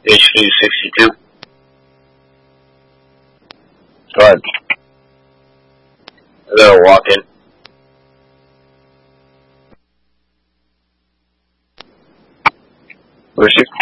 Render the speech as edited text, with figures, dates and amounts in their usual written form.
HP 62. Go ahead. I gotta walk in. Where's she?